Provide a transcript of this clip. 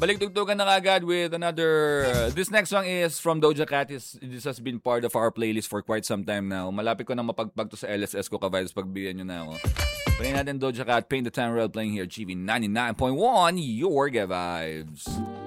Balik tugtugan na agad with another... this next song is from Doja Cat. This has been part of our playlist for quite some time now. Malapit ko na mapagpag to sa LSS ko, ka-vibes. Pagbigyan nyo na ako. Pagkain natin Doja Cat, Paint the Time Real playing here. GV 99.1, your vibes.